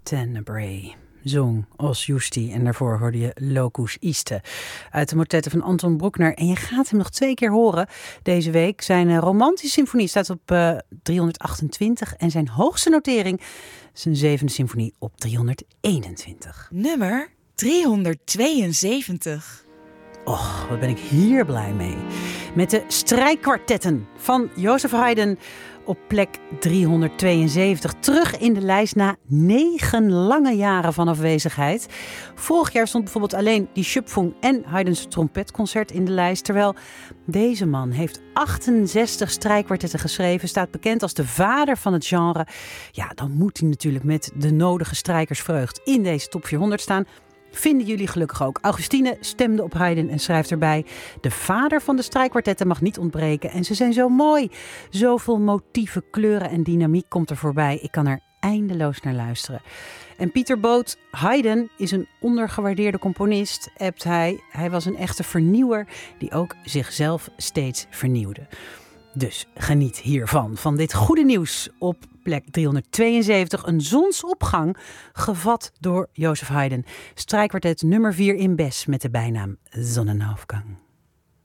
Tenebrae zong Os Justi en daarvoor hoorde je Locus Iste uit de motetten van Anton Bruckner. En je gaat hem nog 2 keer horen deze week. Zijn romantische symfonie staat op 328 en zijn hoogste notering, zijn 7e symfonie, op 321. Nummer 372. Och, wat ben ik hier blij mee. Met de strijkkwartetten van Joseph Haydn op plek 372. Terug in de lijst na 9 lange jaren van afwezigheid. Vorig jaar stond bijvoorbeeld alleen die Schöpfung en Haydn's trompetconcert in de lijst. Terwijl deze man heeft 68 strijkkwartetten geschreven. Staat bekend als de vader van het genre. Ja, dan moet hij natuurlijk met de nodige strijkersvreugd in deze top 400 staan. Vinden jullie gelukkig ook. Augustine stemde op Haydn en schrijft erbij: de vader van de strijkkwartetten mag niet ontbreken. En ze zijn zo mooi. Zoveel motieven, kleuren en dynamiek komt er voorbij. Ik kan er eindeloos naar luisteren. En Pieter Boot, Haydn is een ondergewaardeerde componist, appt hij. Hij was een echte vernieuwer die ook zichzelf steeds vernieuwde. Dus geniet hiervan, van dit goede nieuws op plek 372. Een zonsopgang gevat door Joseph Haydn. Strijkkwartet nummer 4 in Bes met de bijnaam Zonnenaufgang.